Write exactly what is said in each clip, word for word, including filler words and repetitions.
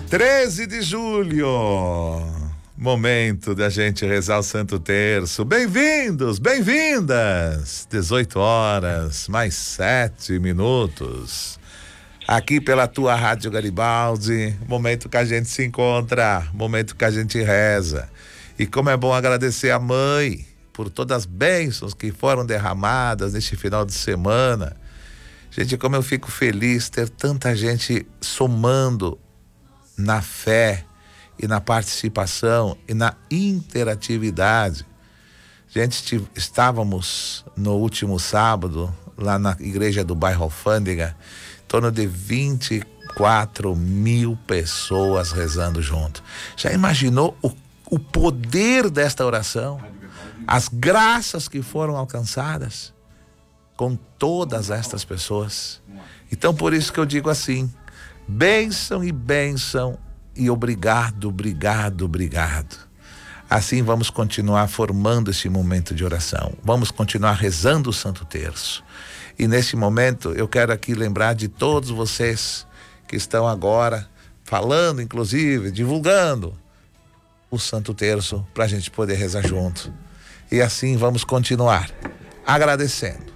treze de julho, momento da gente rezar o Santo Terço. Bem-vindos, bem-vindas. dezoito horas, mais sete minutos. Aqui pela tua Rádio Garibaldi, momento que a gente se encontra, momento que a gente reza. E como é bom agradecer a mãe por todas as bênçãos que foram derramadas neste final de semana. Gente, como eu fico feliz ter tanta gente somando na fé e na participação e na interatividade. Gente, estávamos no último sábado lá na igreja do bairro Alfândega, em torno de vinte e quatro mil pessoas rezando junto. Já imaginou o, o poder desta oração? As graças que foram alcançadas com todas estas pessoas. Então, por isso que eu digo assim: bênção e bênção e obrigado, obrigado, obrigado. Assim vamos continuar formando esse momento de oração. Vamos continuar rezando o Santo Terço. E nesse momento eu quero aqui lembrar de todos vocês que estão agora falando, inclusive, divulgando o Santo Terço para a gente poder rezar junto. E assim vamos continuar agradecendo.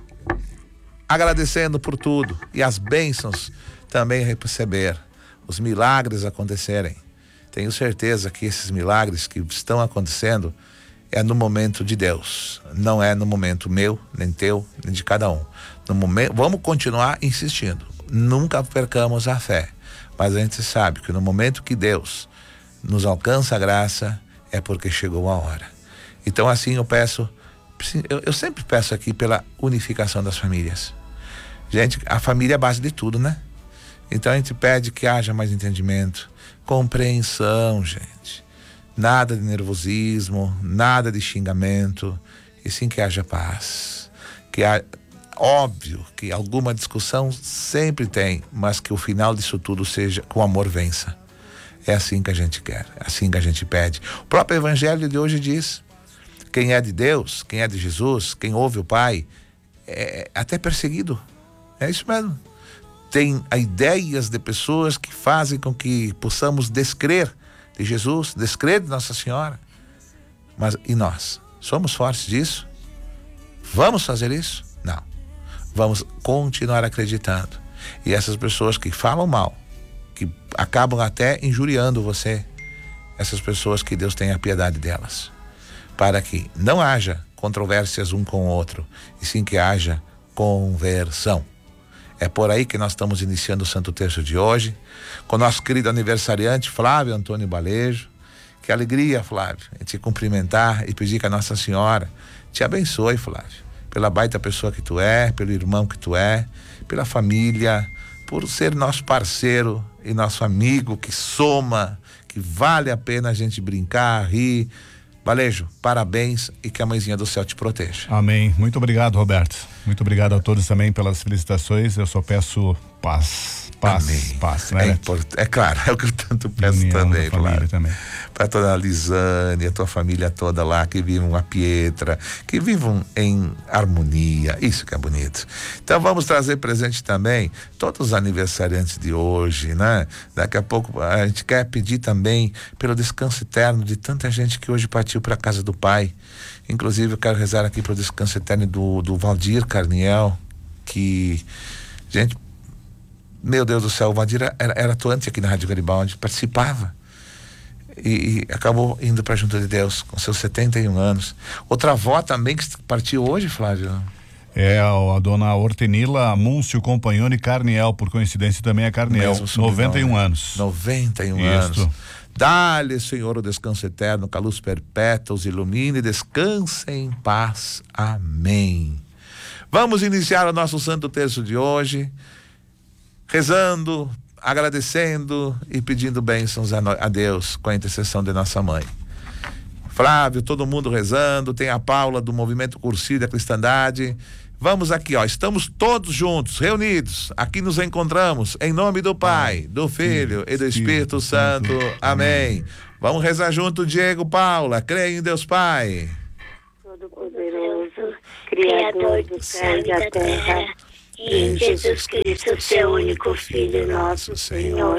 Agradecendo por tudo e as bênçãos também receber, os milagres acontecerem. Tenho certeza que esses milagres que estão acontecendo é no momento de Deus, não é no momento meu, nem teu, nem de cada um. No momento, vamos continuar insistindo, nunca percamos a fé, mas a gente sabe que no momento que Deus nos alcança a graça, é porque chegou a hora. Então assim eu peço, eu, eu sempre peço aqui pela unificação das famílias. Gente, a família é a base de tudo, né? Então a gente pede que haja mais entendimento, compreensão, gente. Nada de nervosismo, nada de xingamento, e sim que haja paz. Que há, óbvio que alguma discussão sempre tem, mas que o final disso tudo seja que o amor vença. É assim que a gente quer, é assim que a gente pede. O próprio Evangelho de hoje diz: quem é de Deus, quem é de Jesus, quem ouve o Pai, é até perseguido. É isso mesmo. Tem ideias de pessoas que fazem com que possamos descrer de Jesus, descrer de Nossa Senhora. Mas e nós? Somos fortes disso? Vamos fazer isso? Não. Vamos continuar acreditando. E essas pessoas que falam mal, que acabam até injuriando você, essas pessoas, que Deus tenha piedade delas, para que não haja controvérsias um com o outro, e sim que haja conversão. É por aí que nós estamos iniciando o Santo Terço de hoje, com o nosso querido aniversariante Flávio Antônio Balejo. Que alegria, Flávio, em te cumprimentar e pedir que a Nossa Senhora te abençoe, Flávio, pela baita pessoa que tu é, pelo irmão que tu é, pela família, por ser nosso parceiro e nosso amigo que soma, que vale a pena a gente brincar, rir. Balejo, parabéns e que a mãezinha do céu te proteja. Amém. Muito obrigado, Roberto. Muito obrigado a todos também pelas felicitações. Eu só peço paz. Paz, Amém. paz, né? É, import... é claro, é o que eu tanto peço União também, claro. também. Para toda a Lisane, a tua família toda lá, que vivam a Pietra, que vivam em harmonia, isso que é bonito. Então vamos trazer presente também todos os aniversariantes de hoje, né? Daqui a pouco a gente quer pedir também pelo descanso eterno de tanta gente que hoje partiu para a casa do Pai. Inclusive eu quero rezar aqui pelo descanso eterno do, do Valdir Carniel, que, gente, meu Deus do céu, o Valdir era, era atuante aqui na Rádio Garibaldi, participava e, e acabou indo para a Junta de Deus com seus setenta e um anos. Outra avó também que partiu hoje, Flávio. É a dona Hortenila Múncio Compagnoni Carniel, por coincidência também é Carniel, noventa e um anos. noventa e um anos. Dá-lhe, Senhor, o descanso eterno, que a luz perpétua os ilumine e descanse em paz. Amém. Vamos iniciar o nosso Santo Terço de hoje, rezando, agradecendo e pedindo bênçãos a, no, a Deus com a intercessão de nossa mãe. Flávio, todo mundo rezando, tem a Paula do Movimento Cursilho da Cristandade. Vamos aqui, ó, estamos todos juntos, reunidos, aqui nos encontramos, em nome do Pai, do Filho e do Espírito Santo. Amém. Vamos rezar junto, Diego, Paula, creio em Deus Pai. Todo-Poderoso, Criador do céu e da terra, e em Jesus Cristo, seu único Filho, nosso Senhor,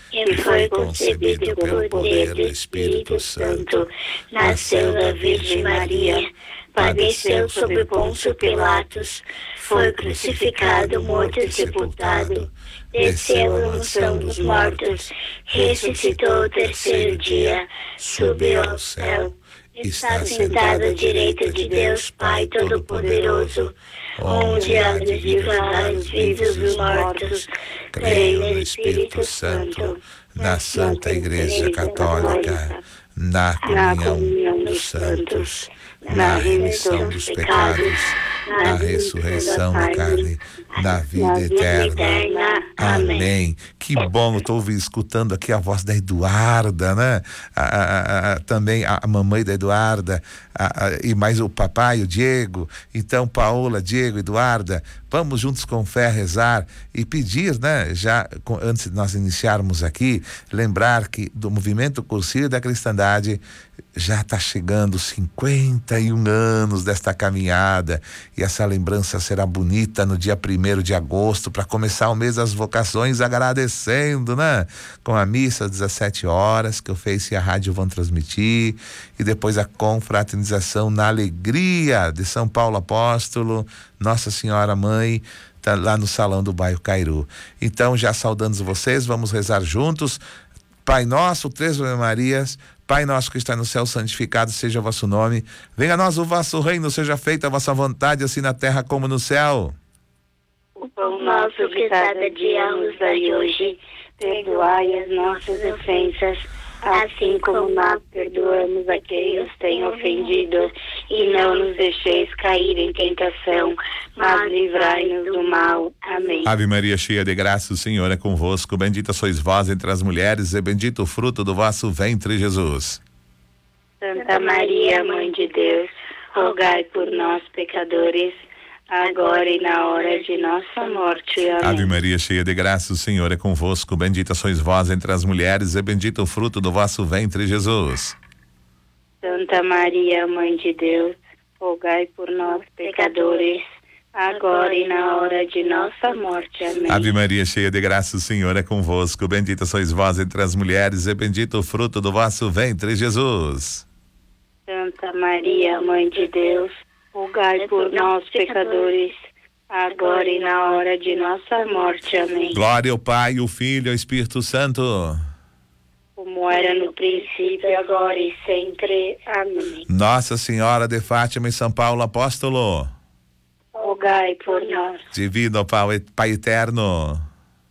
que foi concebido pelo poder do Espírito Santo, nasceu da Virgem Maria, padeceu sob Pôncio Pilatos, foi crucificado, morto e sepultado, desceu à mansão dos mortos, ressuscitou ao terceiro dia, subiu ao céu, está sentado à direita de Deus Pai Todo-Poderoso, onde há de julgar os vivos e os mortos. Creio no Espírito Santo, na Santa Igreja Católica, na comunhão dos santos, na remissão dos pecados, na ressurreição da carne, na vida eterna. Amém. Que bom, eu estou escutando aqui a voz da Eduarda, né? A, a, a, também a mamãe da Eduarda, a, a, e mais o papai, o Diego. Então, Paola, Diego, Eduarda, vamos juntos com fé rezar e pedir, né? Já antes de nós iniciarmos aqui, lembrar que do movimento Cursilho da Cristandade já está chegando cinquenta e um anos desta caminhada, e essa lembrança será bonita no dia primeiro de agosto, para começar o mês das vocações agradecendo, né? Com a missa às dezessete horas, que o Face e a rádio vão transmitir, e depois a confraternização na alegria de São Paulo Apóstolo, Nossa Senhora Mãe, tá lá no salão do bairro Cairu. Então, já saudando vocês, vamos rezar juntos. Pai nosso, três Ave Marias. Pai nosso que está no céu, santificado seja o vosso nome. Venha a nós o vosso reino, seja feita a vossa vontade, assim na terra como no céu. O pão nosso que cada dia nos dai hoje, perdoai as nossas ofensas, assim como nós perdoamos a quem nos tem ofendido, e não nos deixeis cair em tentação, mas livrai-nos do mal. Amém. Ave Maria, cheia de graça, o Senhor é convosco, bendita sois vós entre as mulheres, e bendito o fruto do vosso ventre, Jesus. Santa Maria, Mãe de Deus, rogai por nós, pecadores, agora e na hora de nossa morte. Amém. Ave Maria, cheia de graça, o Senhor é convosco, bendita sois vós entre as mulheres, e bendito o fruto do vosso ventre, Jesus. Santa Maria, Mãe de Deus, rogai por nós, pecadores, agora e na hora de nossa morte. Amém. Ave Maria, cheia de graça, o Senhor é convosco, bendita sois vós entre as mulheres, e bendito o fruto do vosso ventre, Jesus. Santa Maria, Mãe de Deus, rogai por nós, pecadores, agora e na hora de nossa morte. Amém. Glória ao Pai, ao Filho e ao Espírito Santo, como era no princípio, agora e sempre. Amém. Nossa Senhora de Fátima e São Paulo Apóstolo, rogai por nós. Divino Pai, Pai eterno,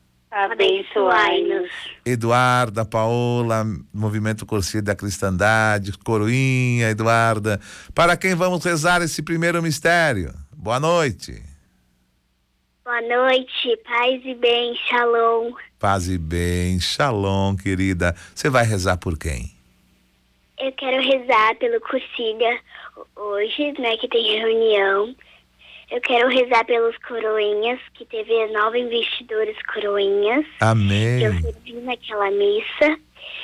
abençoai-nos. Eduarda, Paola, Movimento Cursilho da Cristandade, Coroinha, Eduarda, para quem vamos rezar esse primeiro mistério? Boa noite. Boa noite, paz e bem, shalom. Paz e bem, shalom, querida. Você vai rezar por quem? Eu quero rezar pelo Cursilha hoje, né, que tem reunião. Eu quero rezar pelos coroinhas, que teve nove investidores coroinhas. Amém. Que eu servi naquela missa.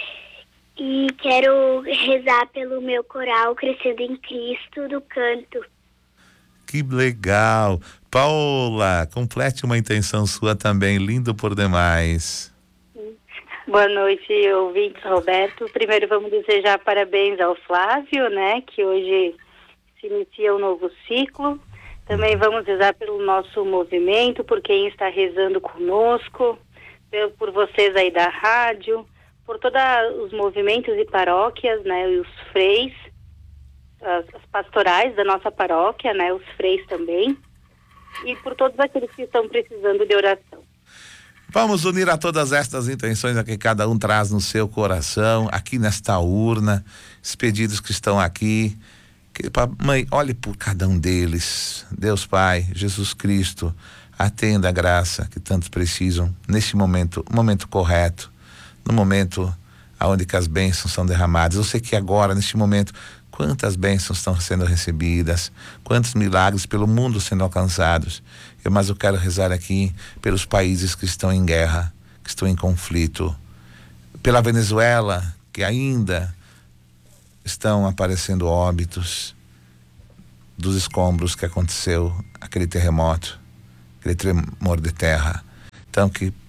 E quero rezar pelo meu coral Crescendo em Cristo do canto. Que legal. Paola, complete uma intenção sua também, lindo por demais. Boa noite, ouvintes, Roberto. Primeiro vamos desejar parabéns ao Flávio, né, que hoje se inicia um novo ciclo. Também vamos rezar pelo nosso movimento, por quem está rezando conosco, por, por vocês aí da rádio, por todos os movimentos e paróquias, né, e os freis, as, as pastorais da nossa paróquia, né, os freis também, e por todos aqueles que estão precisando de oração. Vamos unir a todas estas intenções a que cada um traz no seu coração, aqui nesta urna, os pedidos que estão aqui. Que, mãe, olhe por cada um deles. Deus Pai, Jesus Cristo, atenda a graça que tantos precisam neste momento, momento correto, no momento onde que as bênçãos são derramadas. Eu sei que agora, neste momento, quantas bênçãos estão sendo recebidas, quantos milagres pelo mundo sendo alcançados. Eu, mas eu quero rezar aqui pelos países que estão em guerra, que estão em conflito, pela Venezuela, que ainda estão aparecendo óbitos dos escombros que aconteceu, aquele terremoto, aquele tremor de terra. Então, que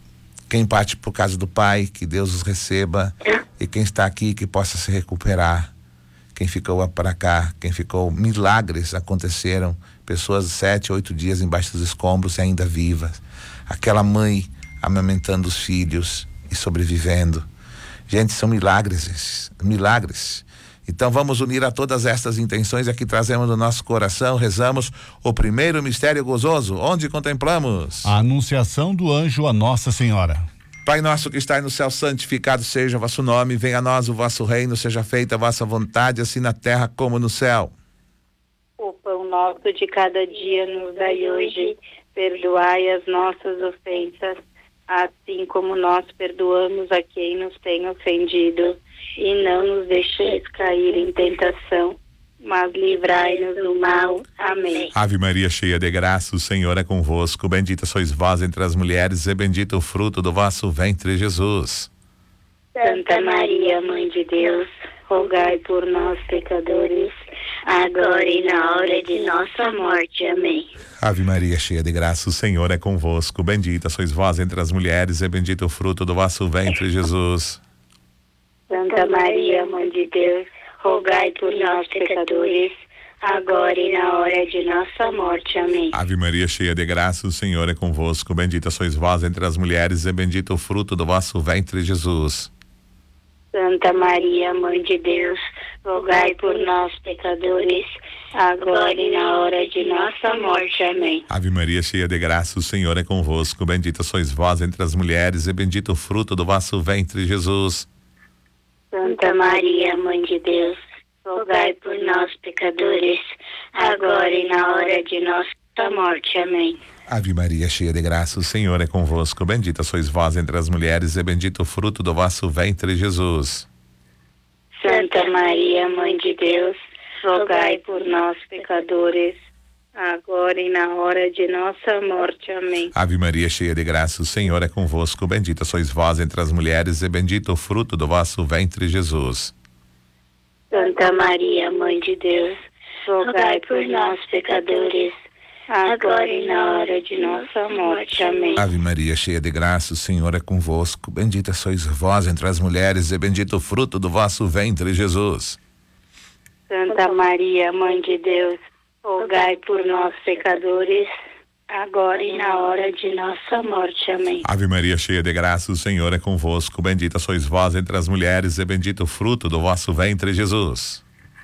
Quem parte por causa do pai, que Deus os receba. E quem está aqui, que possa se recuperar. Quem ficou para cá, quem ficou, milagres aconteceram. Pessoas sete, oito dias embaixo dos escombros e ainda vivas. Aquela mãe amamentando os filhos e sobrevivendo. Gente, são milagres esses, milagres. Então vamos unir a todas estas intenções aqui trazemos no nosso coração, rezamos o primeiro mistério gozoso, onde contemplamos a anunciação do anjo a Nossa Senhora. Pai nosso que estais no céu, santificado seja o vosso nome, venha a nós o vosso reino, seja feita a vossa vontade, assim na terra como no céu. O pão nosso de cada dia nos dai hoje, perdoai as nossas ofensas, assim como nós perdoamos a quem nos tem ofendido. E não nos deixeis cair em tentação, mas livrai-nos do mal. Amém. Ave Maria, cheia de graça, o Senhor é convosco. Bendita sois vós entre as mulheres e bendito o fruto do vosso ventre, Jesus. Santa Maria, Mãe de Deus, rogai por nós, pecadores, agora e na hora de nossa morte. Amém. Ave Maria, cheia de graça, o Senhor é convosco. Bendita sois vós entre as mulheres e bendito o fruto do vosso ventre, Jesus. Santa Maria, Mãe de Deus, rogai por nós, pecadores, agora e na hora de nossa morte. Amém. Ave Maria, cheia de graça, o Senhor é convosco. Bendita sois vós entre as mulheres e bendito o fruto do vosso ventre, Jesus. Santa Maria, Mãe de Deus, rogai por nós, pecadores, agora e na hora de nossa morte. Amém. Ave Maria, cheia de graça, o Senhor é convosco. Bendita sois vós entre as mulheres e bendito o fruto do vosso ventre, Jesus. Santa Maria, Mãe de Deus, rogai por nós, pecadores, agora e na hora de nossa morte. Amém. Ave Maria, cheia de graça, o Senhor é convosco. Bendita sois vós entre as mulheres e bendito o fruto do vosso ventre, Jesus. Santa Maria, Mãe de Deus, rogai por nós, pecadores, agora e na hora de nossa morte. Amém. Ave Maria, cheia de graça, o Senhor é convosco. Bendita sois vós entre as mulheres e bendito o fruto do vosso ventre, Jesus. Santa Maria, Mãe de Deus, rogai por nós, pecadores, agora e na hora de nossa morte. Amém. Ave Maria, cheia de graça, o Senhor é convosco. Bendita sois vós entre as mulheres e bendito o fruto do vosso ventre, Jesus. Santa Maria, Mãe de Deus, rogai por nós, pecadores, agora e na hora de nossa morte. Amém. Ave Maria, cheia de graça, o Senhor é convosco. Bendita sois vós entre as mulheres e bendito o fruto do vosso ventre, Jesus.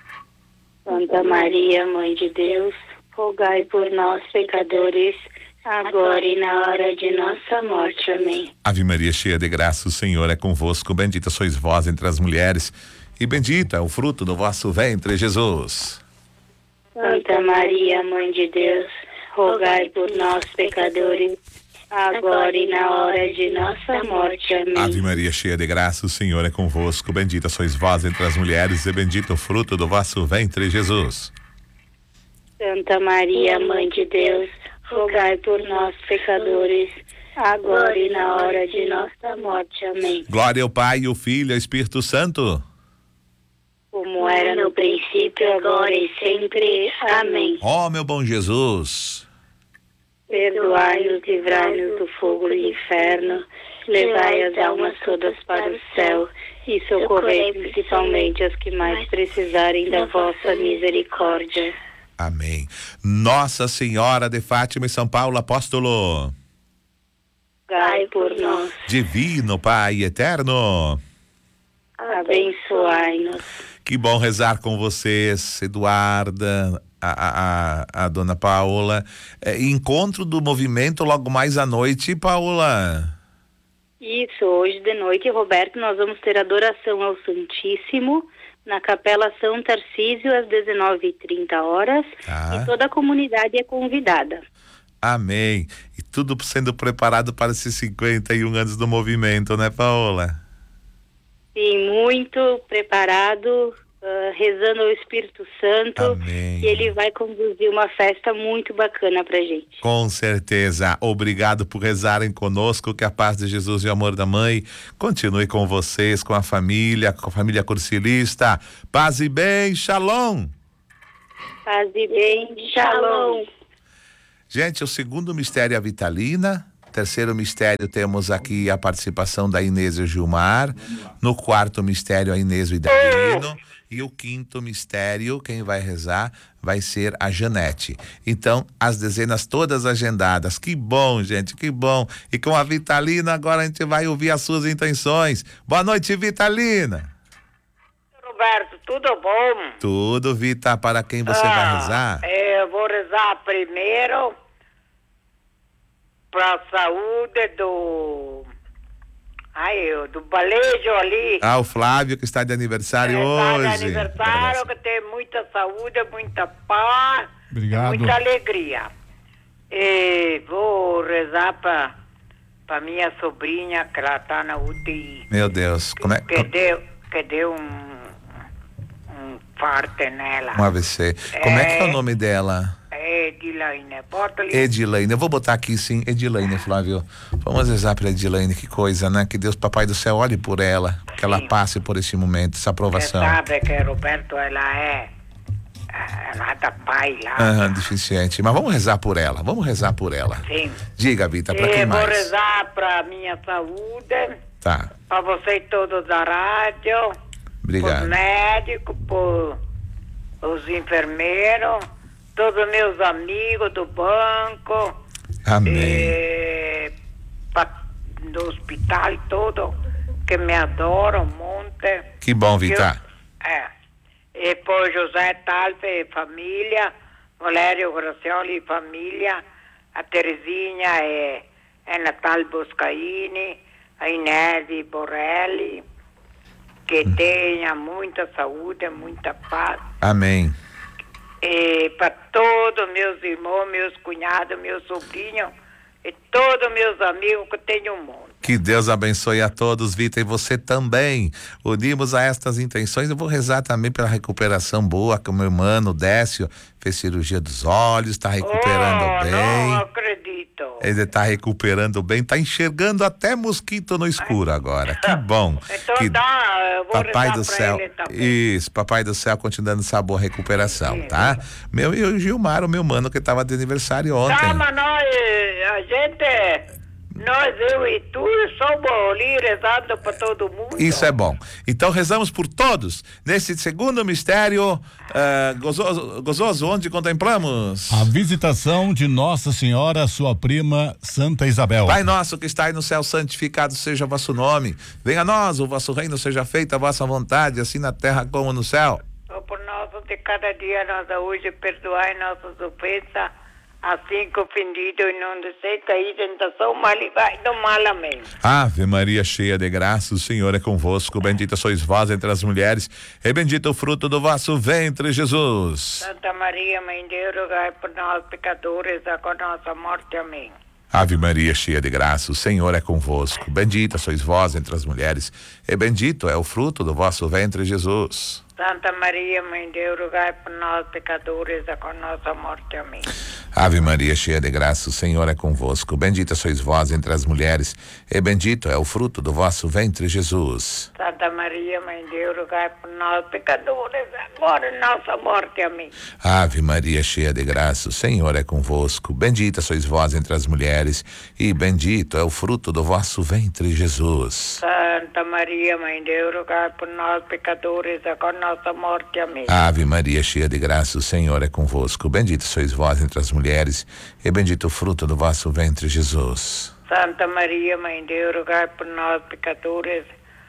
Santa Maria, Mãe de Deus, rogai por nós, pecadores, agora e na hora de nossa morte. Amém. Ave Maria, cheia de graça, o Senhor é convosco. Bendita sois vós entre as mulheres e bendito é o fruto do vosso ventre, Jesus. Santa Maria, Mãe de Deus, rogai por nós, pecadores, agora e na hora de nossa morte. Amém. Ave Maria, cheia de graça, o Senhor é convosco. Bendita sois vós entre as mulheres e bendito o fruto do vosso ventre, Jesus. Santa Maria, Mãe de Deus, rogai por nós, pecadores, agora e na hora de nossa morte. Amém. Glória ao Pai, ao Filho e ao Espírito Santo. Como era no princípio, agora e sempre. Amém. Ó, meu bom Jesus, perdoai-nos, livrai-nos do fogo do inferno, levai as almas todas para o céu e socorrei principalmente as que mais precisarem da vossa misericórdia. Amém. Nossa Senhora de Fátima e São Paulo Apóstolo, rogai por nós. Divino Pai eterno, abençoai-nos. Que bom rezar com vocês, Eduarda, a, a, a dona Paula. É, encontro do movimento logo mais à noite, Paula. Isso, hoje de noite, Roberto, nós vamos ter adoração ao Santíssimo na Capela São Tarcísio às dezenove e trinta horas, tá. E toda a comunidade é convidada. Amém. E tudo sendo preparado para esses cinquenta e um anos do movimento, né, Paola? Sim, muito preparado, uh, rezando ao Espírito Santo. Amém. E ele vai conduzir uma festa muito bacana pra gente. Com certeza. Obrigado por rezarem conosco, que a paz de Jesus e o amor da Mãe continue com vocês, com a família, com a família cursilista. Paz e bem, shalom. Paz e bem, shalom. Gente, o segundo mistério é a Vitalina, Terceiro mistério, temos aqui a participação da Inês e o Gilmar. No quarto mistério, a Inês e o Idelino. E o quinto mistério, quem vai rezar vai ser a Janete. Então, as dezenas todas agendadas. Que bom, gente, que bom. E com a Vitalina, agora a gente vai ouvir as suas intenções. Boa noite, Vitalina. Roberto, tudo bom? Tudo, Vita. Para quem você ah, vai rezar? Eu vou rezar primeiro para a saúde do... Ai, do Balejo ali. Ah, o Flávio que está de aniversário é, hoje. Está de aniversário, que tem muita saúde, muita paz. Obrigado. Muita alegria. E vou rezar para para minha sobrinha, que ela está na U T I. Meu Deus, como é que... Que deu, que deu um, um parte nela. Um A V C. Como é, é que é o nome dela? Edilaine, bota ali. Edilaine, eu vou botar aqui sim, Edilaine, Flávio. Vamos rezar para Edilaine, que coisa, né? Que Deus, Papai do Céu, olhe por ela, que sim. Ela passe por esse momento, essa aprovação. Você sabe que Roberto, ela é, ela tá pai lá. Aham, deficiente, mas vamos rezar por ela, vamos rezar por ela. Sim. Diga, Vita, para quem mais? Eu vou rezar para minha saúde. Tá. Para vocês todos da rádio. Obrigado. Os médicos, por os enfermeiros, todos meus amigos do banco. Amém. E, pra, do hospital todo, que me adoram um monte. Que bom, Vita. Eu, é. E por José Talfe e família, Valério Gracioli e família, a Terezinha e, e Natal Boscaini, a Inés Borelli, que hum. tenha muita saúde, muita paz. Amém. E para todos meus irmãos, meus cunhados, meus sobrinhos e todos meus amigos que tenho um mundo. Que Deus abençoe a todos, Vita, e você também. Unimos a estas intenções. Eu vou rezar também pela recuperação boa, que o meu irmão Décio fez cirurgia dos olhos, está recuperando oh, bem. Não acredito. Ele está recuperando bem, está enxergando até mosquito no escuro agora. Que bom. Então que tá, eu vou Papai rezar do pra Céu. ele também. Isso, Papai do Céu continuando essa boa recuperação, Sim. tá? Meu e o Gilmar, o meu mano, que estava de aniversário ontem. Tá, mas nós, a gente... Nós, eu e tu, somos ali rezando para todo mundo. Isso é bom. Então rezamos por todos. Nesse segundo mistério uh, gozoso, gozoso, onde contemplamos a visitação de Nossa Senhora, sua prima Santa Isabel. Pai nosso que estais no céu, santificado seja o vosso nome. Venha a nós o vosso reino, seja feita a vossa vontade, assim na terra como no céu. O por nós de cada dia, nossa hoje, perdoai nossas ofensas, assim que ofendido e não deseja cair tentação, mal e vai do mal, amém. Ave Maria, cheia de graça, o Senhor é convosco, bendita sois vós entre as mulheres, e bendito o fruto do vosso ventre, Jesus. Santa Maria, Mãe de Deus, rogai por nós pecadores, agora nossa morte, amém. Ave Maria, cheia de graça, o Senhor é convosco, bendita sois vós entre as mulheres, e bendito é o fruto do vosso ventre, Jesus. Santa Maria, Mãe de Deus, rogai por nós pecadores, agora nossa morte, amém. Ave Maria, cheia de graça, o Senhor é convosco, bendita sois vós entre as mulheres, e bendito é o fruto do vosso ventre, Jesus. Santa Maria, Mãe de Deus, rogai por nós pecadores, agora nossa morte, amém. Ave Maria, cheia de graça, o Senhor é convosco, bendita sois vós entre as mulheres, e bendito é o fruto do vosso ventre, Jesus. Santa Maria, Mãe de Deus, rogai por nós pecadores, agora nossa morte, amém. Ave Maria, cheia de graça, o Senhor é convosco, bendita sois vós entre as mulheres, e bendito o fruto do vosso ventre, Jesus. Santa Maria, Mãe de Deus, rogai por nós pecadores,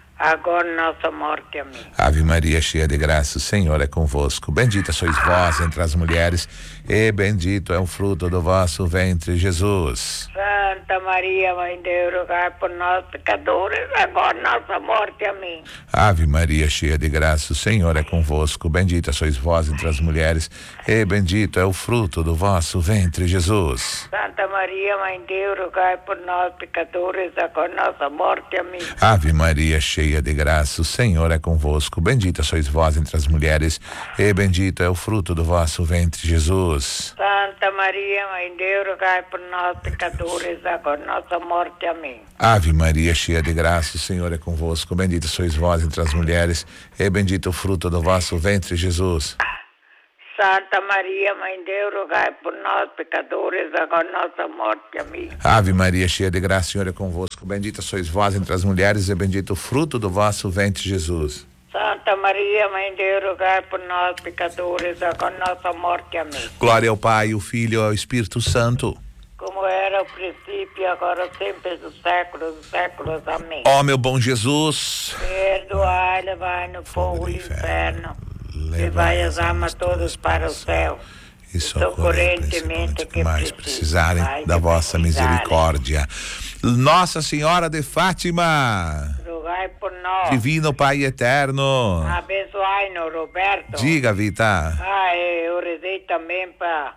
agora nossa morte, amém. Ave Maria, cheia de graça, o Senhor é convosco, bendita sois vós entre as mulheres, e bendito é o fruto do vosso ventre, Jesus. Santa Maria, Mãe de Deus, rogai por nós pecadores, agora nossa morte, amém. Ave Maria, cheia de graça, o Senhor é convosco, bendita sois vós entre as mulheres, e bendito é o fruto do vosso ventre, Jesus. Santa Maria, Mãe de Deus, rogai por nós pecadores, agora nossa morte, amém. Ave Maria, cheia de graça, o Senhor é convosco, bendita sois vós entre as mulheres, e bendito é o fruto do vosso ventre, Jesus. Santa Maria, Mãe de Deus, rogai por nós pecadores, agora nossa morte, amém. Ave Maria, cheia de graça, o Senhor é convosco, bendita sois vós entre as mulheres, e bendito o fruto do vosso ventre, Jesus. Santa Maria, Mãe de Deus, rogai por nós, pecadores, agora nossa morte. Amém. Ave Maria, cheia de graça, o Senhor é convosco. Bendita sois vós entre as mulheres e bendito o fruto do vosso ventre, Jesus. Santa Maria, Mãe de Deus, rogai por nós, pecadores, agora nossa morte. Amém. Glória ao Pai, ao Filho e ao Espírito Santo. Como era o princípio, agora sempre dos séculos dos séculos. Amém. Ó meu bom Jesus, perdoai, levai no fogo do inferno, levai as almas todas para o céu, e socorrentemente que mais precisarem da vossa misericórdia. Nossa Senhora de Fátima, rogai por nós. Divino Pai Eterno, abençoai-nos, Roberto. Diga, Vita. Ah, eu rezei também para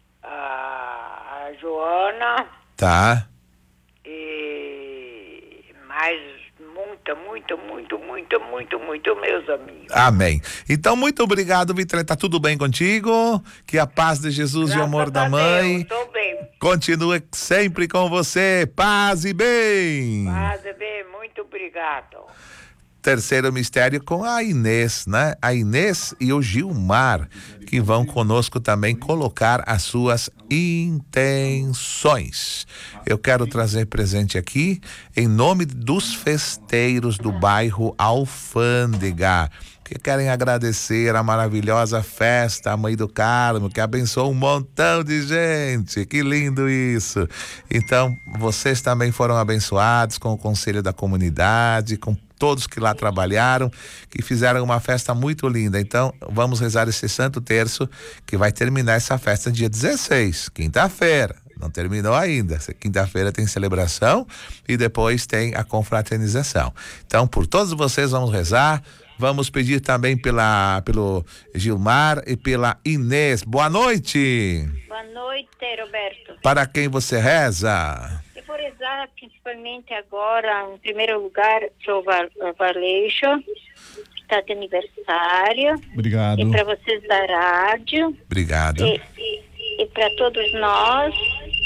a Joana. Tá. E mais muita, muito, muito, muito, muito, muito, meus amigos. Amém. Então, muito obrigado, Vitor. Tá tudo bem contigo? Que a paz de Jesus Graças e o amor da mãe Deus, tô bem. Continue sempre com você. Paz e bem. Paz e bem, muito obrigado. Terceiro mistério com a Inês, né? A Inês e o Gilmar, que vão conosco também colocar as suas intenções. Eu quero trazer presente aqui em nome dos festeiros do bairro Alfândega, que querem agradecer a maravilhosa festa, a Mãe do Carmo, que abençoou um montão de gente. Que lindo isso. Então, vocês também foram abençoados com o conselho da comunidade, com todos que lá trabalharam, que fizeram uma festa muito linda. Então, vamos rezar esse Santo Terço, que vai terminar essa festa dia dezesseis, quinta-feira. Não terminou ainda. Quinta-feira tem celebração e depois tem a confraternização. Então, por todos vocês, vamos rezar. Vamos pedir também pela, pelo Gilmar e pela Inês. Boa noite. Boa noite, Roberto. Para quem você reza? Eu vou rezar principalmente agora, em primeiro lugar, para o Valeixo, que está de aniversário. Obrigado. E para vocês da rádio. Obrigado. E, e, e para todos nós.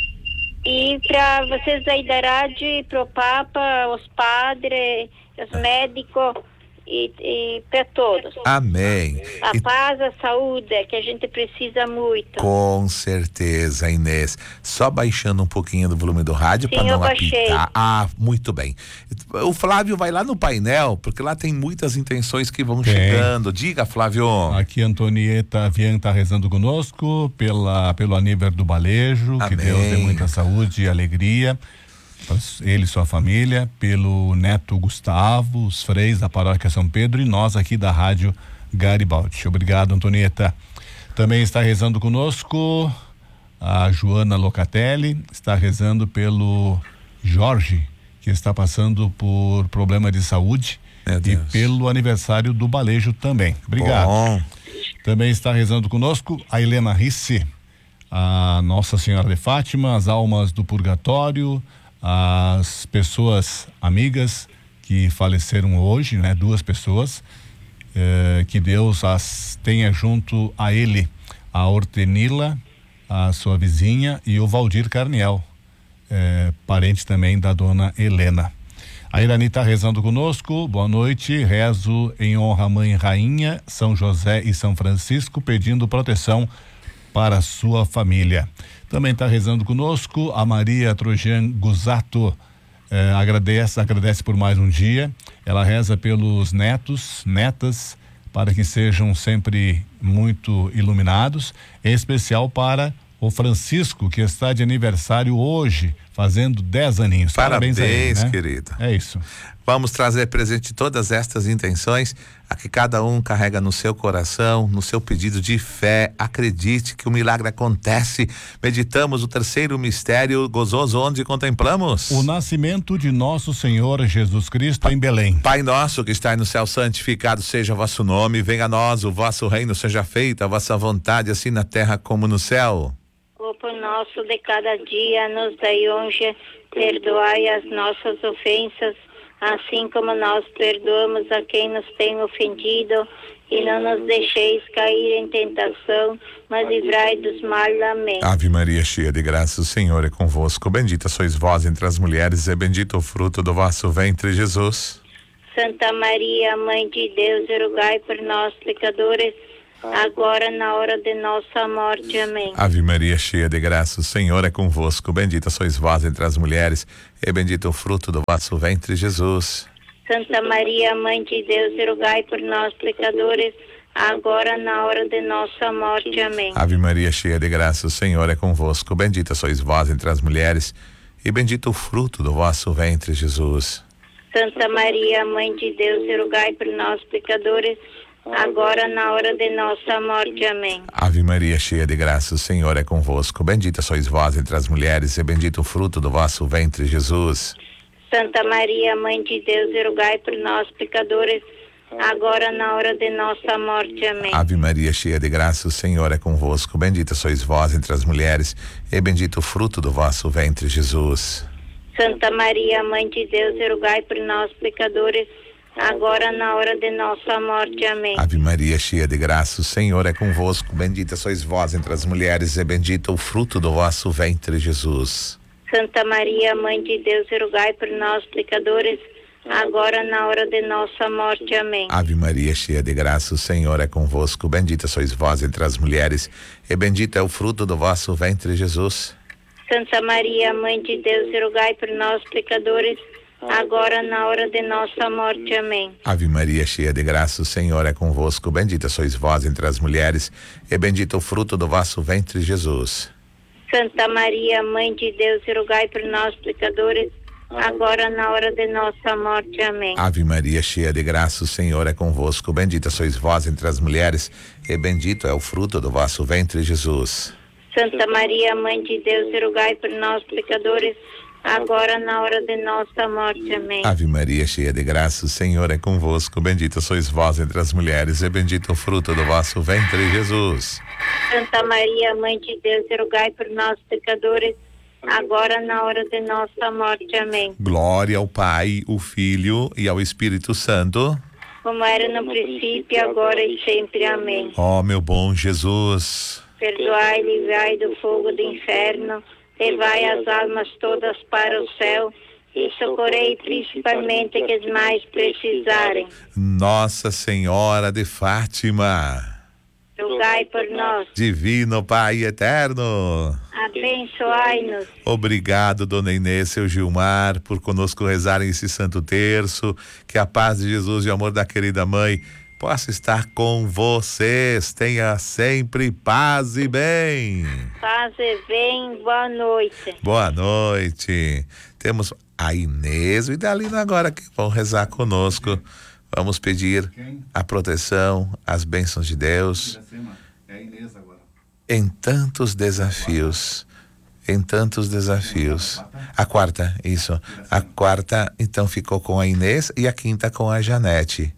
E para vocês aí da rádio, e para o Papa, os padres, os médicos. E, e para todos. Amém. A e... paz, a saúde, que a gente precisa muito. Com certeza, Inês. Só baixando um pouquinho do volume do rádio para não apitar. Ah, muito bem. O Flávio vai lá no painel, porque lá tem muitas intenções que vão tem. chegando. Diga, Flávio. Aqui a Antonieta Vian está rezando conosco pela, pelo aniversário do Balejo. Amém. Que Deus dê muita saúde e alegria. Ele e sua família, pelo neto Gustavo, os freis da paróquia São Pedro e nós aqui da rádio Garibaldi. Obrigado, Antonieta. Também está rezando conosco a Joana Locatelli, está rezando pelo Jorge, que está passando por problema de saúde, e pelo aniversário do Balejo também. Obrigado. Bom. Também está rezando conosco a Helena Risse, a Nossa Senhora de Fátima, as almas do purgatório, as pessoas amigas que faleceram hoje, né? Duas pessoas, eh, que Deus as tenha junto a ele, a Hortenila, a sua vizinha, e o Valdir Carniel, eh, parente também da dona Helena. A Irani está rezando conosco. Boa noite, rezo em honra à Mãe Rainha, São José e São Francisco, pedindo proteção para a sua família. Também está rezando conosco a Maria Trojan Gusato, eh, agradece, agradece por mais um dia. Ela reza pelos netos, netas, para que sejam sempre muito iluminados, em especial para o Francisco, que está de aniversário hoje, fazendo dez aninhos. Parabéns, Parabéns aí, né? querido. É isso. Vamos trazer presente todas estas intenções, a que cada um carrega no seu coração, no seu pedido de fé. Acredite que o milagre acontece. Meditamos o terceiro mistério gozoso, onde contemplamos o nascimento de nosso Senhor Jesus Cristo pa- em Belém. Pai nosso que está no céu, santificado seja o vosso nome. Venha a nós o vosso reino, seja feita a vossa vontade, assim na terra como no céu. O pão nosso de cada dia nos dai hoje, perdoai as nossas ofensas, assim como nós perdoamos a quem nos tem ofendido, e não nos deixeis cair em tentação, mas livrai dos males. Amém. Ave Maria, cheia de graça, o Senhor é convosco. Bendita sois vós entre as mulheres, e bendito o fruto do vosso ventre, Jesus. Santa Maria, Mãe de Deus, rogai por nós, pecadores, agora na hora de nossa morte. Amém. Ave Maria, cheia de graça, o Senhor é convosco. Bendita sois vós entre as mulheres, e bendito o fruto do vosso ventre, Jesus. Santa Maria, Mãe de Deus, rogai por nós, pecadores, agora na hora de nossa morte. Amém. Ave Maria, cheia de graça, o Senhor é convosco. Bendita sois vós entre as mulheres, e bendito o fruto do vosso ventre, Jesus. Santa Maria, Mãe de Deus, rogai por nós, pecadores, agora na hora de nossa morte. Amém. Ave Maria, cheia de graça, o Senhor é convosco. Bendita sois vós entre as mulheres, e bendito o fruto do vosso ventre, Jesus. Santa Maria, Mãe de Deus, rogai por nós, pecadores, agora na hora de nossa morte. Amém. Ave Maria, cheia de graça, o Senhor é convosco. Bendita sois vós entre as mulheres, e bendito o fruto do vosso ventre, Jesus. Santa Maria, Mãe de Deus, rogai por nós, pecadores, agora na hora de nossa morte. Amém. Ave Maria, cheia de graça, o Senhor é convosco. Bendita sois vós entre as mulheres, e bendito o fruto do vosso ventre, Jesus. Santa Maria, Mãe de Deus, rogai por nós, pecadores, agora na hora de nossa morte. Amém. Ave Maria, cheia de graça, o Senhor é convosco. Bendita sois vós entre as mulheres, e bendito é o fruto do vosso ventre, Jesus. Santa Maria, Mãe de Deus, rogai por nós, pecadores, agora na hora de nossa morte. Amém. Ave Maria, cheia de graça, o Senhor é convosco. Bendita sois vós entre as mulheres, e bendito o fruto do vosso ventre, Jesus. Santa Maria, Mãe de Deus, rogai por nós, pecadores, agora na hora de nossa morte. Amém. Ave Maria, cheia de graça, o Senhor é convosco. Bendita sois vós entre as mulheres, e bendito é o fruto do vosso ventre, Jesus. Santa Maria, Mãe de Deus, rogai por nós, pecadores, agora na hora de nossa morte. Amém. Ave Maria, cheia de graça, o Senhor é convosco. Bendita sois vós entre as mulheres, e bendito o fruto do vosso ventre, Jesus. Santa Maria, Mãe de Deus, rogai por nós, pecadores, agora na hora de nossa morte. Amém. Glória ao Pai, ao Filho e ao Espírito Santo, como era no princípio, agora e sempre. Amém. Ó meu bom Jesus, perdoai e livrai do fogo do inferno, levai as almas todas para o céu e socorrei principalmente que os mais precisarem. Nossa Senhora de Fátima, rogai por nós. Divino Pai eterno, abençoai-nos. Obrigado, Dona Inês, seu Gilmar, por conosco rezar esse Santo Terço. Que a paz de Jesus e o amor da querida mãe possa estar com vocês. Tenha sempre paz e bem. Paz e bem, boa noite. Boa noite. Temos a Inês e Dalina agora que vão rezar conosco. Vamos pedir a proteção, as bênçãos de Deus. É a Inês agora. Em tantos desafios, em tantos desafios. A quarta, isso. A quarta, então, ficou com a Inês e a quinta com a Janete.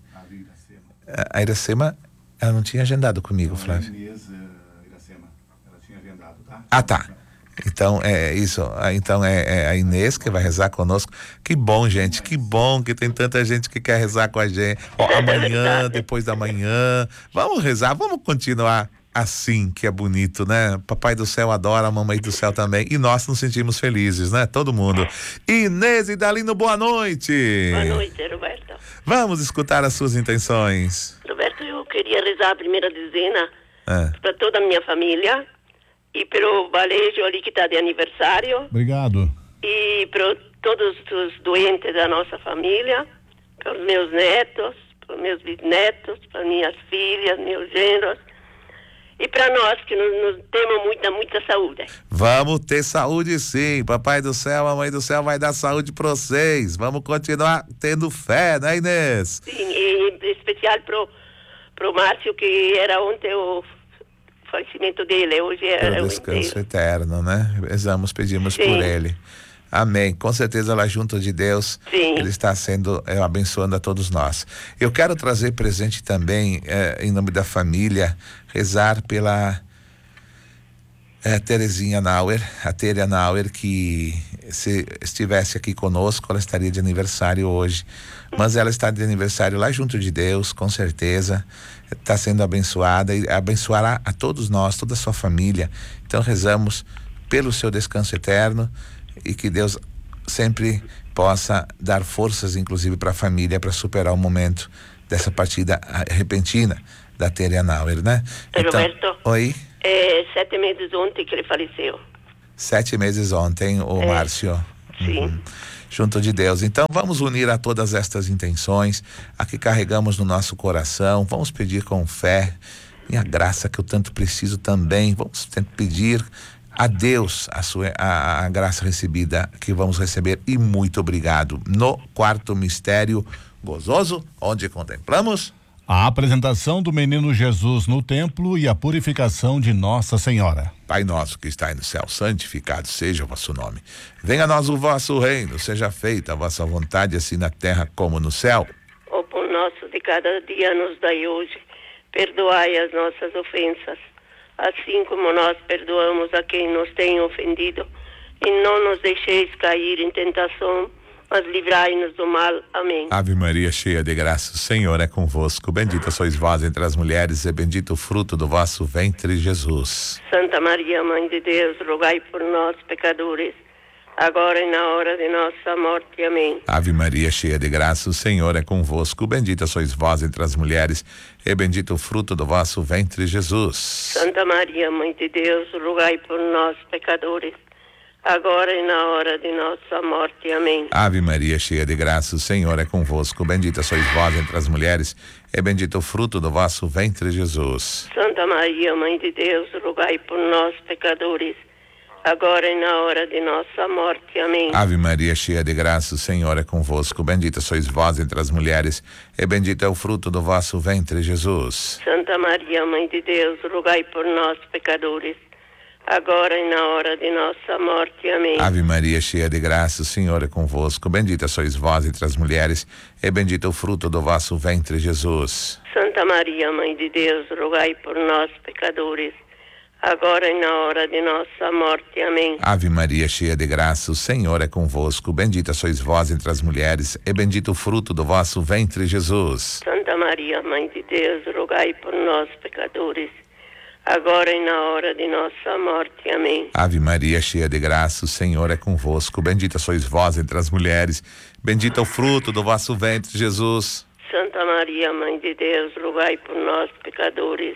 A Iracema, ela não tinha agendado comigo, Flávio. Inês, uh, Iracema, ela tinha agendado, tá? Ah, tá. Então é isso, então é, é a Inês que vai rezar conosco. Que bom, gente, que bom que tem tanta gente que quer rezar com a gente. Ó, amanhã, depois da manhã, vamos rezar, vamos continuar assim, que é bonito, né? Papai do céu adora, a mamãe do céu também, e nós nos sentimos felizes, né? Todo mundo. Inês e Dalino, boa noite. Boa noite, Roberto. Vamos escutar as suas intenções. Roberto, eu queria rezar a primeira dezena É. para toda a minha família e pelo Balejo ali que está de aniversário Obrigado. e para todos os doentes da nossa família, para os meus netos, para os meus bisnetos, para minhas filhas, meus genros e para nós que nos, nos temos muita, muita saúde. Vamos ter saúde sim, papai do céu, mamãe do céu vai dar saúde para vocês. Vamos continuar tendo fé, né, Inês? Sim, e em especial pro, pro Márcio, que era ontem o falecimento dele, hoje é Pelo o descanso inteiro. eterno, né? Rezamos, pedimos Sim. por ele. Amém. Com certeza lá junto de Deus, Sim. ele está sendo, é, abençoando a todos nós. Eu quero trazer presente também, é, em nome da família, rezar pela é, Terezinha Nauer, a Tere Nauer, que se estivesse aqui conosco, ela estaria de aniversário hoje. Mas ela está de aniversário lá junto de Deus, com certeza. Está sendo abençoada e abençoará a todos nós, toda a sua família. Então rezamos pelo seu descanso eterno e que Deus sempre possa dar forças, inclusive, para a família, para superar o momento dessa partida repentina da Tere Nauer, né? Então, Roberto. Oi? É sete meses ontem que ele faleceu. Sete meses ontem, o É. Márcio. Sim. Uhum. Junto de Deus. Então vamos unir a todas estas intenções, a que carregamos no nosso coração, vamos pedir com fé e a graça que eu tanto preciso também, vamos pedir a Deus a, sua, a, a graça recebida que vamos receber, e muito obrigado. No quarto mistério gozoso, onde contemplamos a apresentação do menino Jesus no templo e a purificação de Nossa Senhora. Pai nosso que está no céu, santificado seja o vosso nome. Venha a nós o vosso reino, seja feita a vossa vontade, assim na terra como no céu. O pão nosso de cada dia nos dai hoje. Perdoai as nossas ofensas, assim como nós perdoamos a quem nos tem ofendido. E não nos deixeis cair em tentação, mas livrai-nos do mal. Amém. Ave Maria, cheia de graça, o Senhor é convosco. Bendita sois vós entre as mulheres, e bendito o fruto do vosso ventre, Jesus. Santa Maria, Mãe de Deus, rogai por nós, pecadores, agora e na hora de nossa morte. Amém. Ave Maria, cheia de graça, o Senhor é convosco. Bendita sois vós entre as mulheres, e bendito o fruto do vosso ventre, Jesus. Santa Maria, Mãe de Deus, rogai por nós, pecadores, agora e na hora de nossa morte. Amém. Ave Maria, cheia de graça, o Senhor é convosco. Bendita sois vós entre as mulheres, e bendito o fruto do vosso ventre, Jesus. Santa Maria, Mãe de Deus, rogai por nós, pecadores, agora e na hora de nossa morte. Amém. Ave Maria, cheia de graça, o Senhor é convosco. Bendita sois vós entre as mulheres, e bendito é o fruto do vosso ventre, Jesus. Santa Maria, Mãe de Deus, rogai por nós, pecadores, agora e na hora de nossa morte. Amém. Ave Maria, cheia de graça, o Senhor é convosco. Bendita sois vós entre as mulheres, e bendito o fruto do vosso ventre, Jesus. Santa Maria, Mãe de Deus, rogai por nós, pecadores, agora e na hora de nossa morte. Amém. Ave Maria, cheia de graça, o Senhor é convosco. Bendita sois vós entre as mulheres, e bendito o fruto do vosso ventre, Jesus. Santa Maria, Mãe de Deus, rogai por nós, pecadores, agora e na hora de nossa morte. Amém. Ave Maria, cheia de graça, o Senhor é convosco. Bendita sois vós entre as mulheres, bendito é o fruto do vosso ventre, Jesus. Santa Maria, Mãe de Deus, rogai por nós, pecadores,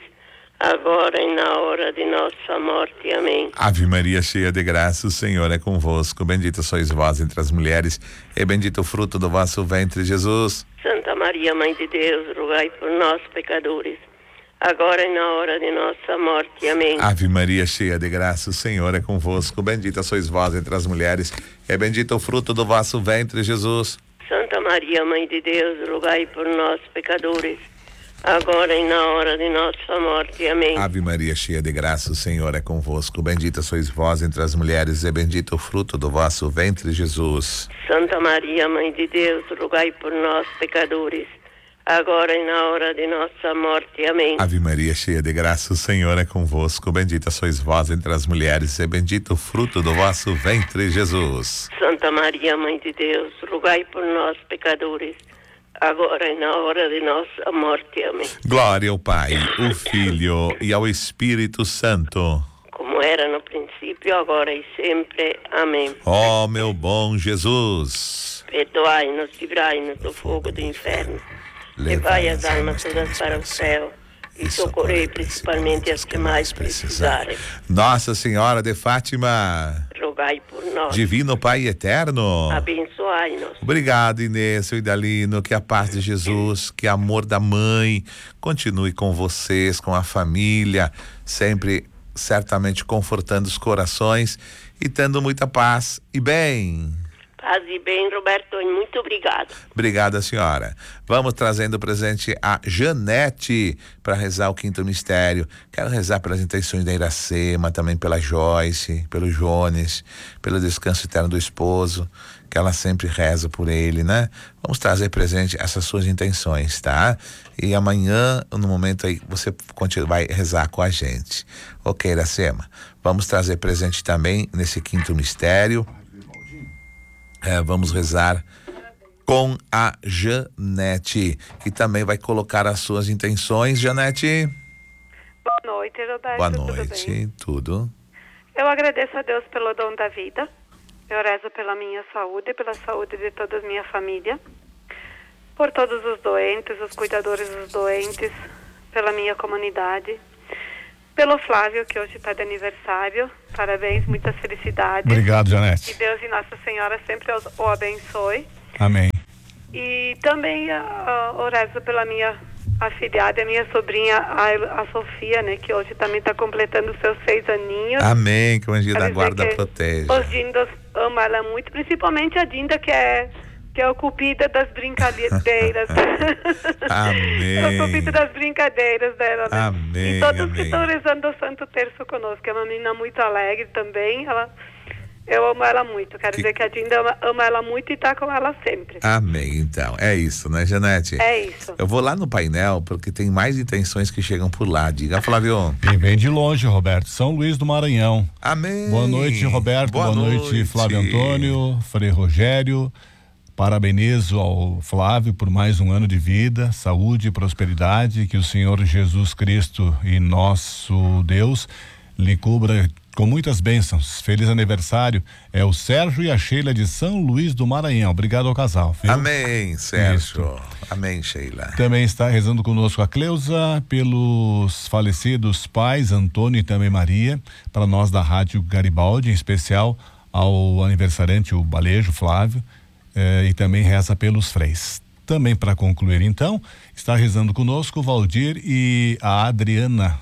agora e na hora de nossa morte. Amém. Ave Maria, cheia de graça, o Senhor é convosco. Bendita sois vós entre as mulheres, e bendito o fruto do vosso ventre, Jesus. Santa Maria, Mãe de Deus, rogai por nós, pecadores, agora e na hora de nossa morte. Amém. Ave Maria, cheia de graça, o Senhor é convosco. Bendita sois vós entre as mulheres, e bendito o fruto do vosso ventre, Jesus. Santa Maria, Mãe de Deus, rogai por nós, pecadores, agora e na hora de nossa morte. Amém. Ave Maria, cheia de graça, o Senhor é convosco. Bendita sois vós entre as mulheres, e bendito o fruto do vosso ventre, Jesus. Santa Maria, Mãe de Deus, rogai por nós, pecadores, agora e na hora de nossa morte. Amém. Ave Maria, cheia de graça, o Senhor é convosco. Bendita sois vós entre as mulheres, e bendito o fruto do vosso ventre, Jesus. Santa Maria, Mãe de Deus, rogai por nós, pecadores, agora e na hora de nossa morte. Amém. Glória ao Pai, ao Filho e ao Espírito Santo, como era no princípio, agora e sempre. Amém. ó meu bom Jesus, perdoai-nos, livrai-nos do fogo do inferno, levai as almas todas para o céu e socorrei principalmente as que mais precisarem. Nossa Senhora de Fátima, rogai por nós. Divino Pai eterno, abençoai-nos. Obrigado, Inês e Idalino, que a paz de Jesus, que o amor da mãe continue com vocês, com a família, sempre certamente confortando os corações e tendo muita paz e bem. Paz e bem, Roberto, e muito obrigado. Obrigada, senhora. Vamos trazendo presente a Janete para rezar o quinto mistério. Quero rezar pelas intenções da Iracema, também pela Joyce, pelo Jones, pelo descanso eterno do esposo, que ela sempre reza por ele, né? Vamos trazer presente essas suas intenções, tá? E amanhã, no momento aí, você continua, vai rezar com a gente. Ok, Iracema? Vamos trazer presente também nesse quinto mistério. É, vamos rezar com a Janete, que também vai colocar as suas intenções. Janete? Boa noite, Roberto. Boa tudo noite, bem? tudo. Eu agradeço a Deus pelo dom da vida. Eu rezo pela minha saúde, pela saúde de toda a minha família, por todos os doentes, os cuidadores dos doentes, pela minha comunidade, pelo Flávio, que hoje está de aniversário. Parabéns, muitas felicidades. Obrigado, Janete. Que Deus e Nossa Senhora sempre os, o abençoe. Amém. E também uh, eu rezo pela minha afilhada, a minha sobrinha, a, a Sofia, né, que hoje também está completando seus seis aninhos. Amém, que o anjinho da Quero guarda dizer que proteja. Os Dindas amam ela muito, principalmente a Dinda, que é que é o cupido das brincadeiras. Amém. É o cupido das brincadeiras dela, né? Amém, E todos amém. que estão rezando o Santo Terço conosco, é uma menina muito alegre também, ela, eu amo ela muito, quero Que- dizer que a Dinda ama, ama ela muito e está com ela sempre. Amém, então. É isso, né, Janete? É isso. Eu vou lá no painel porque tem mais intenções que chegam por lá. Diga, Flávio. E vem de longe, Roberto. São Luís do Maranhão. Amém. Boa noite, Roberto. Boa, Boa noite, noite, Flávio Antônio, Frei Rogério. Parabenizo ao Flávio por mais um ano de vida, saúde e prosperidade. Que o Senhor Jesus Cristo e nosso Deus lhe cubra com muitas bênçãos. Feliz aniversário. É o Sérgio e a Sheila de São Luís do Maranhão. Obrigado ao casal. Viu? Amém, Sérgio. Isso. Amém, Sheila. Também está rezando conosco a Cleusa, pelos falecidos pais, Antônio e também Maria, para nós da Rádio Garibaldi, em especial ao aniversariante, o Balejo Flávio, eh, e também reza pelos freis. Também para concluir, então, está rezando conosco o Valdir e a Adriana.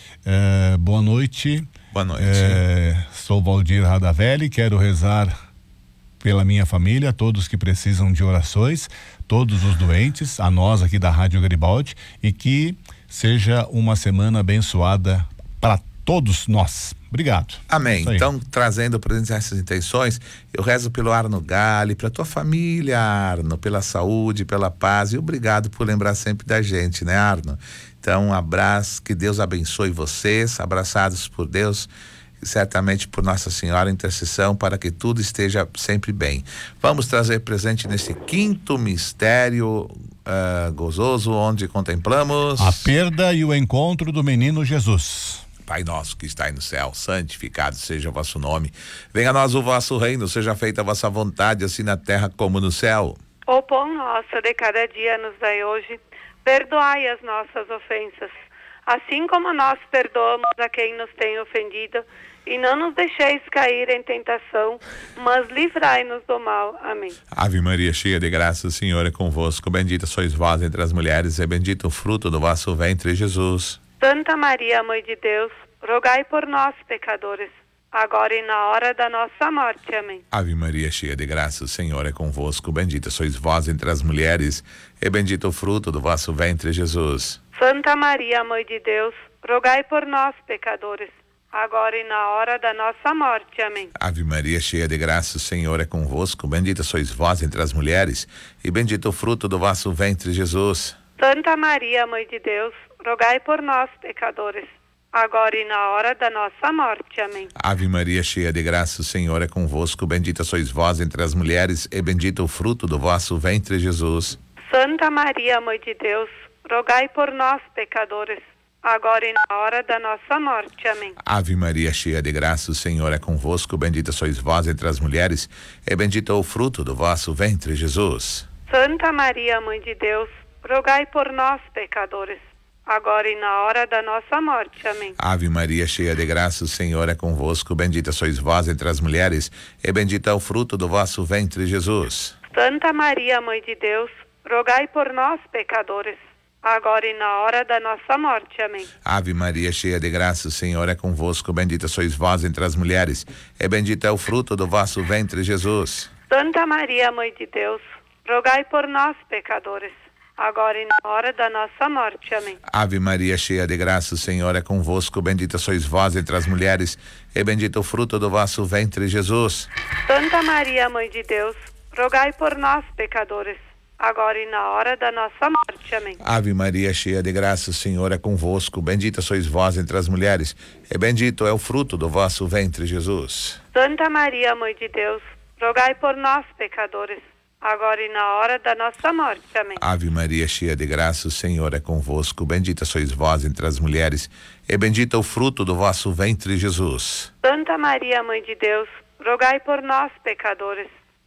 Eh, boa noite. Boa noite. Eh, sou Valdir Radavelli, quero rezar pela minha família, todos que precisam de orações, todos os doentes, a nós aqui da Rádio Garibaldi, e que seja uma semana abençoada para todos nós. Obrigado. Amém. Isso aí. Então, trazendo para essas intenções, eu rezo pelo Arno Gali, para tua família, Arno, pela saúde, pela paz, e obrigado por lembrar sempre da gente, né, Arno? Então, um abraço, que Deus abençoe vocês, abraçados por Deus, e certamente por Nossa Senhora, intercessão, para que tudo esteja sempre bem. Vamos trazer presente nesse quinto mistério uh, gozoso, onde contemplamos A perda e o encontro do menino Jesus. Pai nosso que está aí no céu, santificado seja o vosso nome. Venha a nós o vosso reino, seja feita a vossa vontade, assim na terra como no céu. O pão nosso de cada dia nos dai hoje, perdoai as nossas ofensas, assim como nós perdoamos a quem nos tem ofendido, e não nos deixeis cair em tentação, mas livrai-nos do mal. Amém. Ave Maria, cheia de graça, o Senhor é convosco. Bendita sois vós entre as mulheres, e bendito o fruto do vosso ventre, Jesus. Santa Maria, Mãe de Deus, rogai por nós, pecadores, agora e na hora da nossa morte. Amém. Ave Maria, cheia de graça, o Senhor é convosco. Bendita sois vós entre as mulheres, e bendito o fruto do vosso ventre, Jesus. Santa Maria, Mãe de Deus, rogai por nós, pecadores, agora e na hora da nossa morte. Amém. Ave Maria, cheia de graça, o Senhor é convosco. Bendita sois vós entre as mulheres, e bendito o fruto do vosso ventre, Jesus. Santa Maria, Mãe de Deus, rogai por nós, pecadores, agora e na hora da nossa morte. Amém. Ave Maria, cheia de graça, o Senhor é convosco. Bendita sois vós entre as mulheres, e bendito o fruto do vosso ventre, Jesus. Santa Maria, Mãe de Deus, rogai por nós, pecadores, agora e na hora da nossa morte. Amém. Ave Maria, cheia de graça, o Senhor é convosco. Bendita sois vós entre as mulheres, e bendito o fruto do vosso ventre, Jesus. Santa Maria, Mãe de Deus, rogai por nós, pecadores, agora e na hora da nossa morte. Amém. Ave Maria, cheia de graça, o Senhor é convosco. Bendita sois vós entre as mulheres, e bendito é o fruto do vosso ventre, Jesus. Santa Maria, Mãe de Deus, rogai por nós, pecadores, agora e na hora da nossa morte. Amém. Ave Maria, cheia de graça, o Senhor é convosco. Bendita sois vós entre as mulheres, e bendito é o fruto do vosso ventre, Jesus. Santa Maria, Mãe de Deus, rogai por nós, pecadores, agora e na hora da nossa morte. Amém. Ave Maria, cheia de graça, o Senhor é convosco. Bendita sois vós entre as mulheres, e bendito o fruto do vosso ventre, Jesus. Santa Maria, Mãe de Deus, rogai por nós, pecadores, agora e na hora da nossa morte. Amém. Ave Maria, cheia de graça, o Senhor é convosco. Bendita sois vós entre as mulheres, e bendito é o fruto do vosso ventre, Jesus. Santa Maria, Mãe de Deus, rogai por nós, pecadores, agora e na hora da nossa morte. Amém. Ave Maria, cheia de graça, o Senhor é convosco. Bendita sois vós entre as mulheres, e bendito é o fruto do vosso ventre, Jesus. Santa Maria, Mãe de Deus, rogai por nós, pecadores,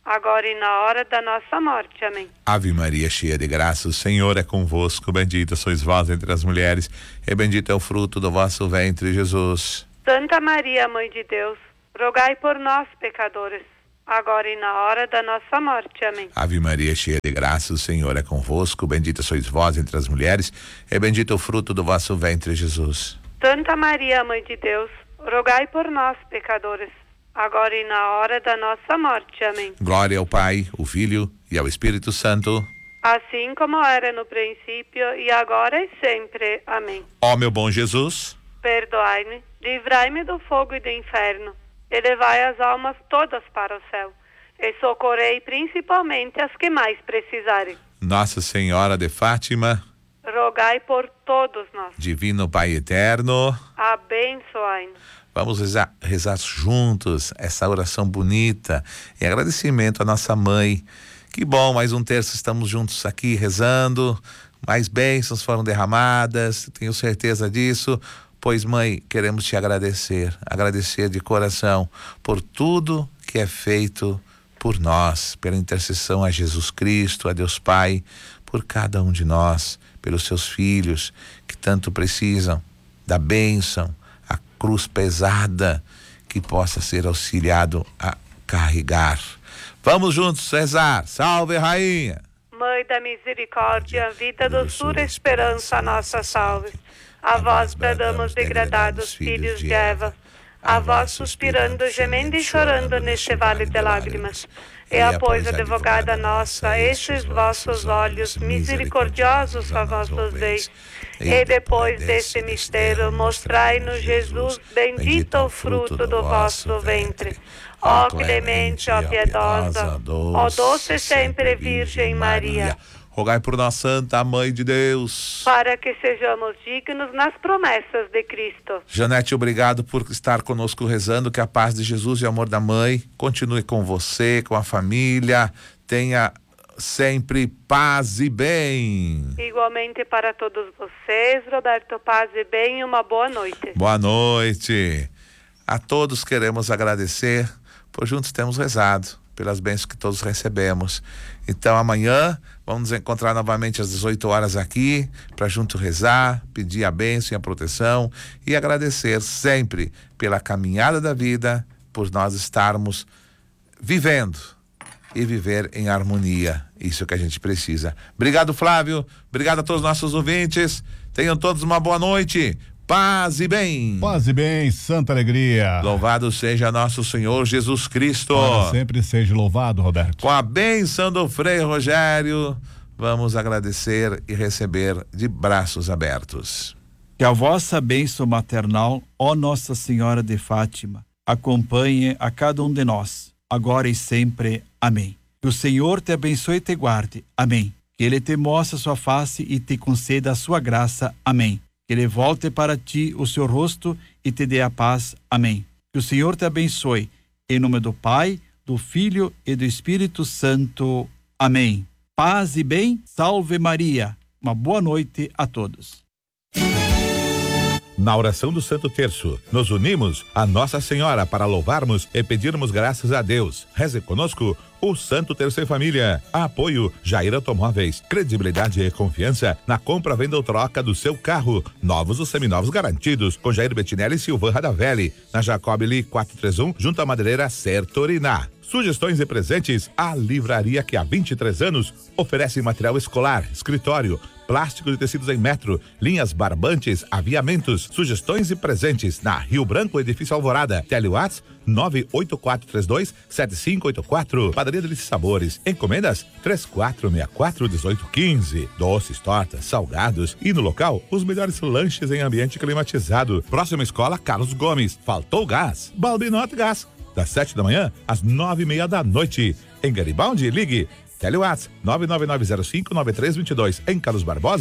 agora e na hora da nossa morte. Amém. Ave Maria, cheia de graça, o Senhor é convosco, bendita sois vós entre as mulheres, e bendito é o fruto do vosso ventre, Jesus. Santa Maria, Mãe de Deus, rogai por nós, pecadores, agora e na hora da nossa morte. Amém. Ave Maria, cheia de graça, o Senhor é convosco, bendita sois vós entre as mulheres, e bendito é o fruto do vosso ventre, Jesus. Santa Maria, Mãe de Deus, rogai por nós, pecadores, agora e na hora da nossa morte. Amém. Glória ao Pai, ao Filho e ao Espírito Santo. Assim como era no princípio, e agora e sempre. Amém. Ó meu bom Jesus, perdoai-me, livrai-me do fogo e do inferno, e levai as almas todas para o céu, e socorrei principalmente as que mais precisarem. Nossa Senhora de Fátima, rogai por todos nós. Divino Pai eterno, abençoai-nos. Vamos rezar, rezar juntos essa oração bonita em agradecimento à nossa mãe. Que bom, mais um terço estamos juntos aqui rezando, mais bênçãos foram derramadas, tenho certeza disso. Pois, mãe, queremos te agradecer, agradecer de coração por tudo que é feito por nós, pela intercessão a Jesus Cristo, a Deus Pai, por cada um de nós, pelos seus filhos que tanto precisam da bênção, a cruz pesada que possa ser auxiliado a carregar. Vamos juntos rezar. Salve, Rainha! Mãe da misericórdia, vida, doçura, esperança, nossa salve. A vós bradamos, degradados filhos de Eva, a vós suspirando, gemendo e chorando neste vale de lágrimas. E após, advogada nossa, estes vossos olhos misericordiosos a vós nos deis. E depois deste mistério, mostrai-nos Jesus, bendito o fruto do vosso ventre. Ó clemente, ó piedosa, ó doce sempre Virgem Maria, rogai por nós, Santa Mãe de Deus, para que sejamos dignos nas promessas de Cristo. Janete, obrigado por estar conosco rezando, que a paz de Jesus e o amor da Mãe continue com você, com a família, tenha sempre paz e bem. Igualmente para todos vocês, Roberto, paz e bem e uma boa noite. Boa noite. A todos queremos agradecer por juntos termos rezado, pelas bênçãos que todos recebemos. Então amanhã vamos nos encontrar novamente às dezoito horas aqui para junto rezar, pedir a bênção e a proteção e agradecer sempre pela caminhada da vida, por nós estarmos vivendo e viver em harmonia. Isso que a gente precisa. Obrigado, Flávio. Obrigado a todos os nossos ouvintes. Tenham todos uma boa noite. Paz e bem. Paz e bem, santa alegria. Louvado seja nosso Senhor Jesus Cristo. Para sempre seja louvado, Roberto. Com a bênção do Frei Rogério, vamos agradecer e receber de braços abertos. Que a vossa bênção maternal, ó Nossa Senhora de Fátima, acompanhe a cada um de nós, agora e sempre. Amém. Que o Senhor te abençoe e te guarde. Amém. Que Ele te mostre a sua face e te conceda a sua graça. Amém. Que Ele volte para ti o seu rosto e te dê a paz. Amém. Que o Senhor te abençoe. Em nome do Pai, do Filho e do Espírito Santo. Amém. Paz e bem. Salve Maria. Uma boa noite a todos. Na oração do Santo Terço, nos unimos a Nossa Senhora para louvarmos e pedirmos graças a Deus. Reze conosco o Santo Terço em Família. Apoio Jair Automóveis. Credibilidade e confiança na compra, venda ou troca do seu carro. Novos ou seminovos garantidos. Com Jair Bettinelli e Silvan Radavelli. Na Jacob Lee quatrocentos e trinta e um, junto à Madeireira Sertoriná. Sugestões e presentes, a livraria que há vinte e três anos oferece material escolar, escritório, plásticos e tecidos em metro, linhas barbantes, aviamentos, sugestões e presentes na Rio Branco, Edifício Alvorada. Telewatts nove oito quatro três dois sete cinco oito quatro. Padaria Delícia Sabores. Encomendas três quatro seis quatro um oito um cinco. Doces, tortas, salgados e no local os melhores lanches em ambiente climatizado. Próxima escola Carlos Gomes. Faltou gás? Balbinote Gás. Das sete da manhã às nove e meia da noite. Em Garibaldi, ligue Telewatts nove nove nove zero cinco nove três dois dois. Em Carlos Barbosa,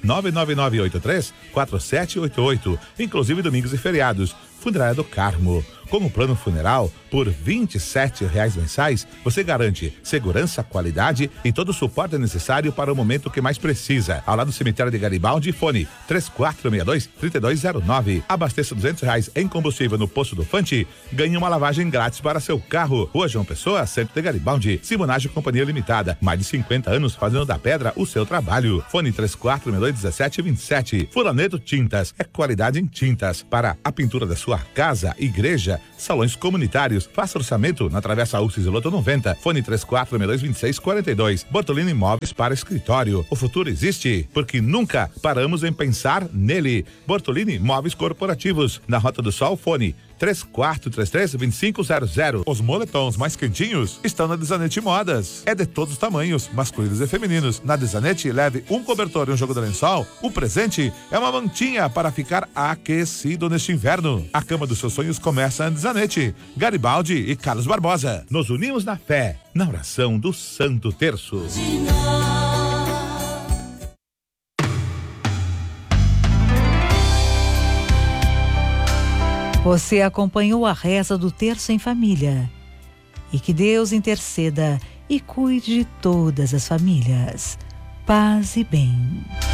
nove nove nove oito três quatro sete oito oito, inclusive domingos e feriados. Funerária do Carmo. Com o plano funeral, por vinte e sete reais mensais, você garante segurança, qualidade e todo o suporte necessário para o momento que mais precisa. Ao lado do cemitério de Garibaldi, fone três quatro seis dois, três dois zero nove. Abasteça duzentos reais em combustível no posto do Fante, ganhe uma lavagem grátis para seu carro. Rua João Pessoa, centro de Garibaldi. Simonagem Companhia Limitada. Mais de cinquenta anos fazendo da pedra o seu trabalho. Fone três quatro seis dois, um sete dois sete. Furaneto Tintas. É qualidade em tintas para a pintura da sua casa, igreja, salões comunitários. Faça orçamento na Travessa Ulcis Loto noventa. Fone três quatro seis dois, dois seis quatro dois. Bortolini Imóveis para escritório. O futuro existe porque nunca paramos em pensar nele. Bortolini Imóveis Corporativos. Na Rota do Sol, fone três quatro três três, dois cinco zero zero. Os moletons mais quentinhos estão na Desanete Modas. É de todos os tamanhos, masculinos e femininos. Na Desanete, leve um cobertor e um jogo de lençol. O presente é uma mantinha para ficar aquecido neste inverno. A cama dos seus sonhos começa na Desanete. Garibaldi e Carlos Barbosa. Nos unimos na fé, na oração do Santo Terço. Você acompanhou a reza do Terço em Família. E que Deus interceda e cuide de todas as famílias. Paz e bem.